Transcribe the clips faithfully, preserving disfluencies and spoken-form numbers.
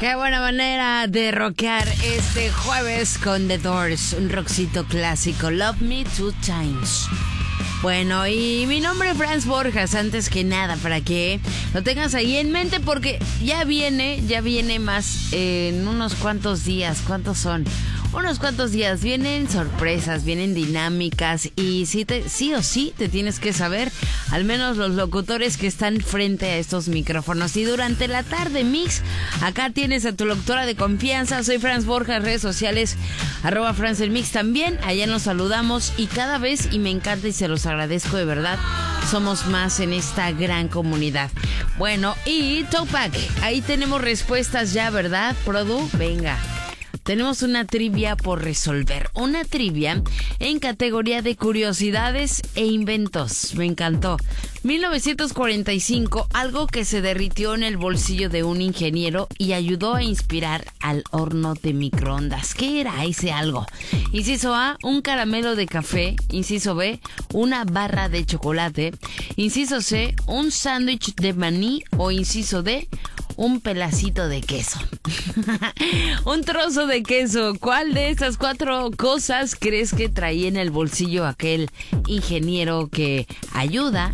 Qué buena manera de rockear este jueves con The Doors, un rockcito clásico, Love Me Two Times. Bueno, y mi nombre es Franz Borjas, antes que nada, para que lo tengas ahí en mente, porque ya viene, ya viene más eh, en unos cuantos días. ¿Cuántos son? Unos cuantos días. Vienen sorpresas, vienen dinámicas, y sí, te, sí o sí te tienes que saber, al menos los locutores que están frente a estos micrófonos. Y durante la tarde mix, acá tienes a tu locutora de confianza. Soy Franz Borjas, redes sociales, arroba Franz el Mix también. Allá nos saludamos y cada vez, y me encanta y se los agradezco de verdad, somos más en esta gran comunidad. Bueno, y Tupac, ahí tenemos respuestas ya, ¿verdad, Produ? Venga. Tenemos una trivia por resolver. Una trivia en categoría de curiosidades e inventos. Me encantó. mil novecientos cuarenta y cinco, algo que se derritió en el bolsillo de un ingeniero y ayudó a inspirar al horno de microondas. ¿Qué era ese algo? Inciso A, un caramelo de café. Inciso B, una barra de chocolate. Inciso C, un sándwich de maní. O inciso D, un pedacito de queso. Un trozo de queso. ¿Cuál de estas cuatro cosas crees que traía en el bolsillo aquel ingeniero que ayuda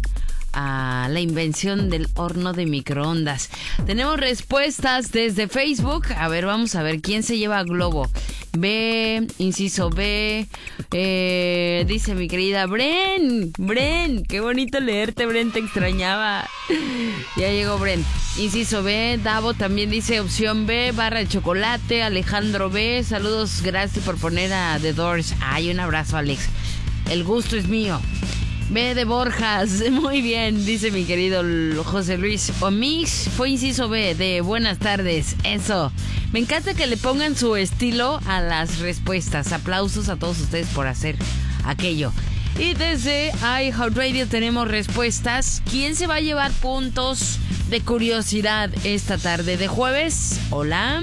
a la invención del horno de microondas? Tenemos respuestas desde Facebook. A ver, vamos a ver quién se lleva a globo. B, inciso B, eh, dice mi querida Bren. Bren, qué bonito leerte, Bren, te extrañaba. Ya llegó Bren. Inciso B, Davo también dice opción B, barra de chocolate. Alejandro B, saludos, gracias por poner a The Doors. Ay, un abrazo, Alex. El gusto es mío. B de Borjas, muy bien, dice mi querido José Luis. Omix fue inciso B de buenas tardes, eso. Me encanta que le pongan su estilo a las respuestas. Aplausos a todos ustedes por hacer aquello. Y desde iHeartRadio tenemos respuestas. ¿Quién se va a llevar puntos de curiosidad esta tarde de jueves? Hola.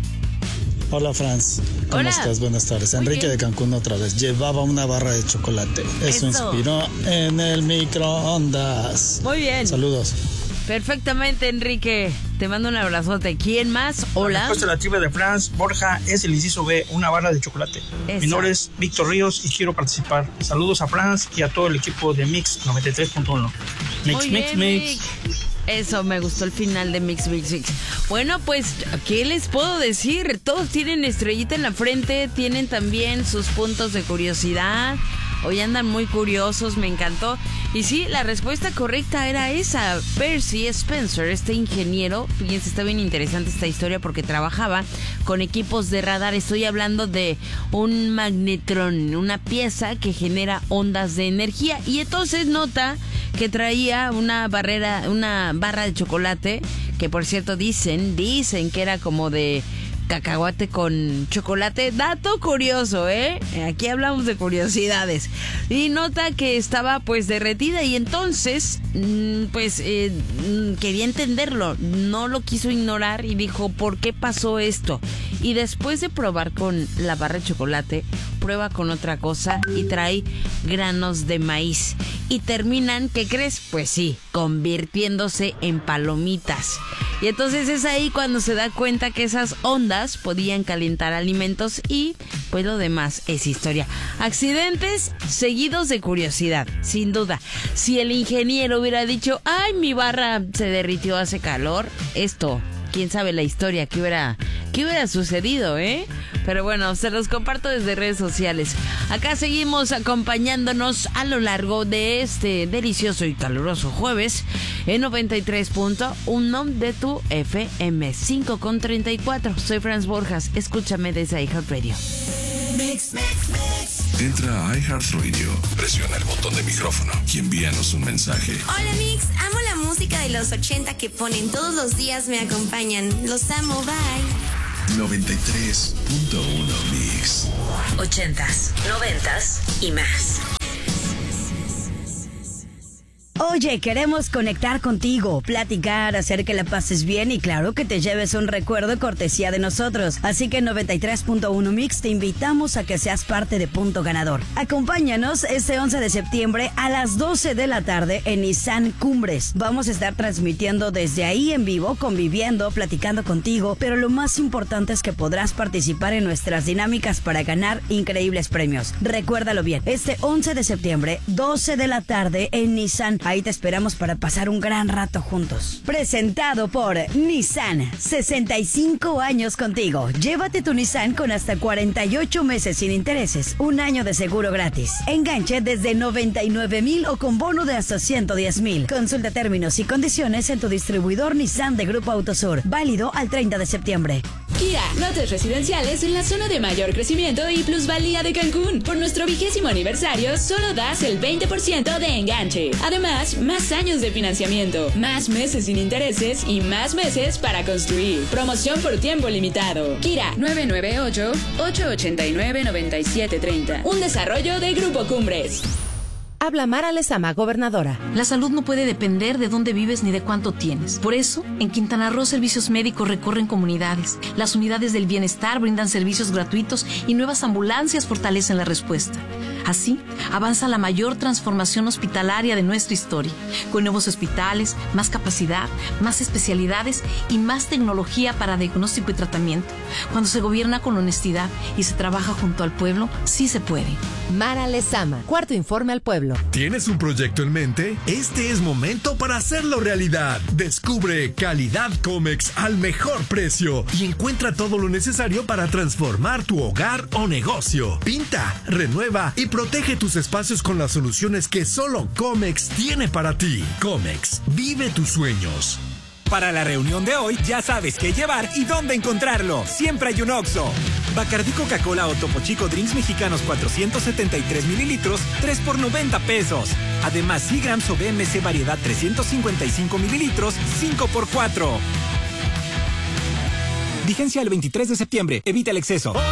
Hola, Franz. ¿Cómo Hola. estás? Buenas tardes. Muy Enrique bien. de Cancún otra vez. Llevaba una barra de chocolate. Eso, Eso. inspiró en el microondas. Muy bien. Saludos. Perfectamente, Enrique. Te mando un abrazote. ¿Quién más? Hola. La respuesta de la trivia de Franz Borja es el inciso B, una barra de chocolate. Esa. Mi nombre es Víctor Ríos y quiero participar. Saludos a Franz y a todo el equipo de Mix noventa y tres punto uno. Mix, Muy mix, bien, mix. Vic. Eso, me gustó el final de Mix, Mix, Mix. Bueno, pues, ¿qué les puedo decir? Todos tienen estrellita en la frente, tienen también sus puntos de curiosidad. Hoy andan muy curiosos, me encantó. Y sí, la respuesta correcta era esa. Percy Spencer, este ingeniero, fíjense, está bien interesante esta historia porque trabajaba con equipos de radar. Estoy hablando de un magnetrón, una pieza que genera ondas de energía. Y entonces nota que traía una barrera, una barra de chocolate, que por cierto dicen, dicen que era como de cacahuate con chocolate. Dato curioso, ¿eh? Aquí hablamos de curiosidades. Y nota que estaba pues derretida y entonces pues eh, quería entenderlo. No lo quiso ignorar y dijo, ¿por qué pasó esto? Y después de probar con la barra de chocolate, prueba con otra cosa y trae granos de maíz. Y terminan, ¿qué crees? Pues sí, convirtiéndose en palomitas. Y entonces es ahí cuando se da cuenta que esas ondas podían calentar alimentos y pues lo demás es historia. Accidentes seguidos de curiosidad, sin duda. Si el ingeniero hubiera dicho, ay, mi barra se derritió, hace calor, esto, quién sabe la historia, qué hubiera, qué hubiera sucedido, ¿eh? Pero bueno, se los comparto desde redes sociales. Acá seguimos acompañándonos a lo largo de este delicioso y caluroso jueves en noventa y tres punto uno de tu F M, cinco con treinta y cuatro. Soy Franz Borjas, escúchame desde iHeartRadio. Mix, mix, mix. Entra a iHeartRadio, presiona el botón de micrófono y envíanos un mensaje. Hola, Mix. Amo la música de los ochenta que ponen todos los días, me acompañan. Los amo, bye. noventa y tres punto uno Mix. Ochentas, noventas y más. Oye, queremos conectar contigo, platicar, hacer que la pases bien y claro que te lleves un recuerdo cortesía de nosotros. Así que en noventa y tres punto uno Mix te invitamos a que seas parte de Punto Ganador. Acompáñanos este once de septiembre a las doce de la tarde en Nissan Cumbres. Vamos a estar transmitiendo desde ahí en vivo, conviviendo, platicando contigo, pero lo más importante es que podrás participar en nuestras dinámicas para ganar increíbles premios. Recuérdalo bien, este once de septiembre, doce de la tarde en Nissan. Ahí te esperamos para pasar un gran rato juntos. Presentado por Nissan, sesenta y cinco años contigo. Llévate tu Nissan con hasta cuarenta y ocho meses sin intereses, un año de seguro gratis. Enganche desde noventa y nueve mil o con bono de hasta ciento diez mil. Consulta términos y condiciones en tu distribuidor Nissan de Grupo Autosur. Válido al treinta de septiembre. Kia, lotes residenciales en la zona de mayor crecimiento y plusvalía de Cancún. Por nuestro vigésimo aniversario, solo das el veinte por ciento de enganche. Además, más años de financiamiento, más meses sin intereses y más meses para construir. Promoción por tiempo limitado. Kira, nueve nueve ocho, ocho ocho nueve, nueve siete tres cero. Un desarrollo de Grupo Cumbres. Habla Mara Lezama, gobernadora. La salud no puede depender de dónde vives ni de cuánto tienes. Por eso, en Quintana Roo, servicios médicos recorren comunidades. Las unidades del bienestar brindan servicios gratuitos y nuevas ambulancias fortalecen la respuesta. Así, avanza la mayor transformación hospitalaria de nuestra historia, con nuevos hospitales, más capacidad, más especialidades y más tecnología para diagnóstico y tratamiento. Cuando se gobierna con honestidad y se trabaja junto al pueblo, sí se puede. Mara Lezama, cuarto informe al pueblo. ¿Tienes un proyecto en mente? Este es momento para hacerlo realidad. Descubre calidad Comex al mejor precio y encuentra todo lo necesario para transformar tu hogar o negocio. Pinta, renueva y protege tus espacios con las soluciones que solo Comex tiene para ti. Comex, vive tus sueños. Para la reunión de hoy, ya sabes qué llevar y dónde encontrarlo. Siempre hay un Oxxo. Bacardí Coca-Cola o Topo Chico Drinks Mexicanos cuatrocientos setenta y tres mililitros, tres por noventa pesos. Además, Seagrams o B M C Variedad trescientos cincuenta y cinco mililitros, cinco por cuatro. Vigencia el veintitrés de septiembre. Evita el exceso.